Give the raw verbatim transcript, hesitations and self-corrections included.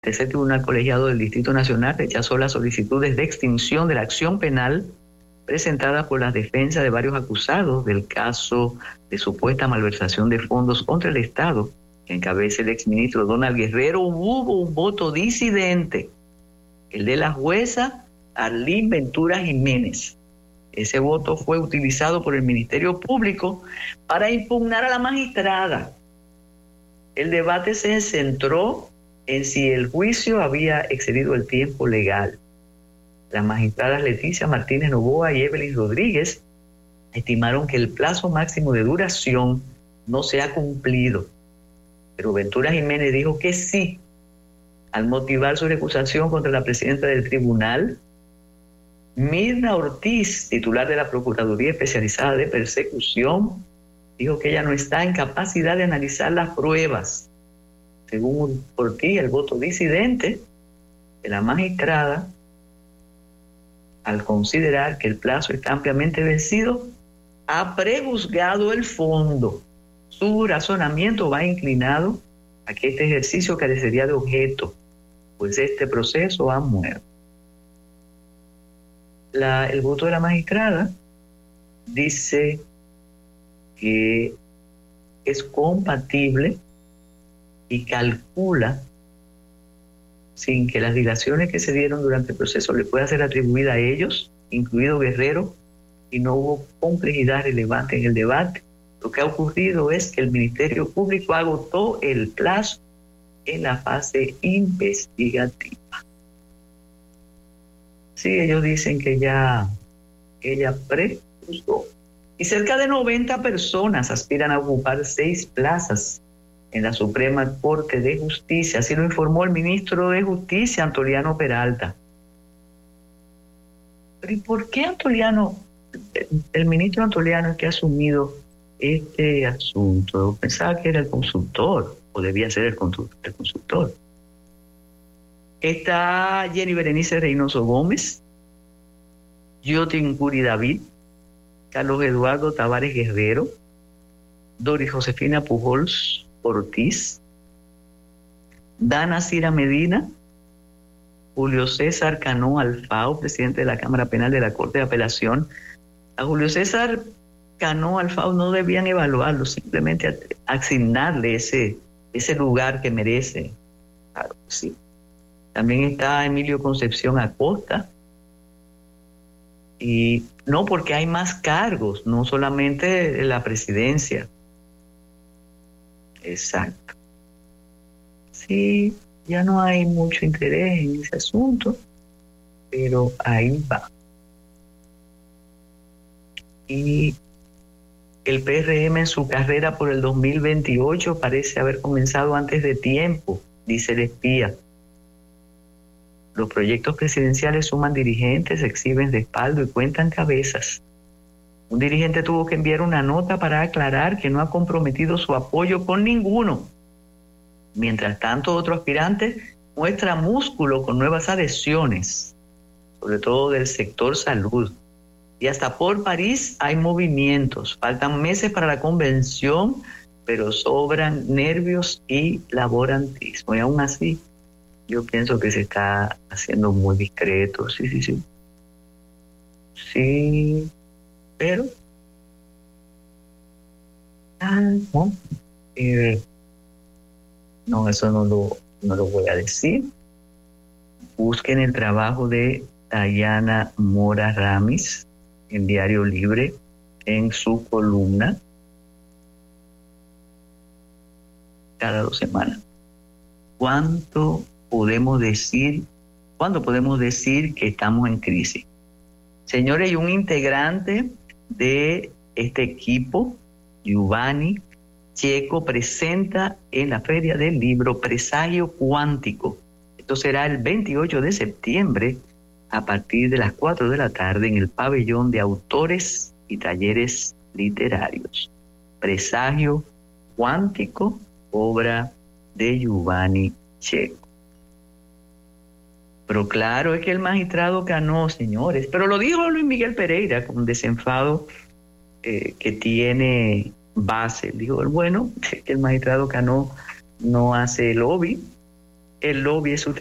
tercer tribunal colegiado del Distrito Nacional rechazó las solicitudes de extinción de la acción penal presentada por las defensas de varios acusados del caso de supuesta malversación de fondos contra el Estado, que encabeza el exministro Donald Guerrero. Hubo un voto disidente, el de la jueza Arlene Ventura Jiménez. Ese voto fue utilizado por el Ministerio Público para impugnar a la magistrada. El debate se centró en si el juicio había excedido el tiempo legal. Las magistradas Leticia Martínez Novoa y Evelyn Rodríguez estimaron que el plazo máximo de duración no se ha cumplido, pero Ventura Jiménez dijo que sí, al motivar su recusación contra la presidenta del tribunal. Mirna Ortiz, titular de la Procuraduría Especializada de Persecución, dijo que ella no está en capacidad de analizar las pruebas. Según Ortiz, el voto disidente de la magistrada, al considerar que el plazo está ampliamente vencido, ha prejuzgado el fondo. Su razonamiento va inclinado a que este ejercicio carecería de objeto, pues este proceso ha muerto. La, el voto de la magistrada dice que es compatible y calcula sin que las dilaciones que se dieron durante el proceso le puedan ser atribuidas a ellos, incluido Guerrero, y no hubo complejidad relevante en el debate. Lo que ha ocurrido es que el Ministerio Público agotó el plazo en la fase investigativa. Sí, ellos dicen que ya ella prejuzgó. Y cerca de noventa personas aspiran a ocupar seis plazas en la Suprema Corte de Justicia, así lo informó el ministro de Justicia, Antoliano Peralta. ¿Pero y por qué Antoliano, el ministro Antoliano es que ha asumido este asunto? Pensaba que era el consultor, o debía ser el consultor. Está Jenny Berenice Reynoso Gómez, Yotin Curi David, Carlos Eduardo Tavares Guerrero, Doris Josefina Pujols Ortiz, Dana Cira Medina, Julio César Cano Alfao, presidente de la Cámara Penal de la Corte de Apelación. A Julio César Cano Alfao no debían evaluarlo, simplemente asignarle ese, ese lugar que merece. Claro, sí. También está Emilio Concepción Acosta, y no porque hay más cargos, no solamente la presidencia. Exacto. Sí, ya no hay mucho interés en ese asunto, pero ahí va. Y el P R M en su carrera por el dos mil veintiocho parece haber comenzado antes de tiempo, dice el espía. Los proyectos presidenciales suman dirigentes, exhiben respaldo y cuentan cabezas. Un dirigente tuvo que enviar una nota para aclarar que no ha comprometido su apoyo con ninguno. Mientras tanto, otro aspirante muestra músculo con nuevas adhesiones, sobre todo del sector salud. Y hasta por París hay movimientos. Faltan meses para la convención, pero sobran nervios y laborantismo. Y aún así, yo pienso que se está haciendo muy discreto. Sí, sí, sí. Sí, pero... Ah, no. Eh, no, eso no lo, no lo voy a decir. Busquen el trabajo de Dayana Mora Ramis en Diario Libre, en su columna, cada dos semanas. ¿Cuánto podemos decir, cuándo podemos decir que estamos en crisis? Señores, y un integrante de este equipo, Giovanni Checo, presenta en la Feria del Libro Presagio Cuántico. Esto será el veintiocho de septiembre a partir de las cuatro de la tarde en el pabellón de autores y talleres literarios. Presagio Cuántico, obra de Giovanni Checo. Pero claro, es que el magistrado Cano, señores, pero lo dijo Luis Miguel Pereira con desenfado eh, que tiene base. Dijo, bueno, es que el magistrado Cano no hace lobby, el lobby es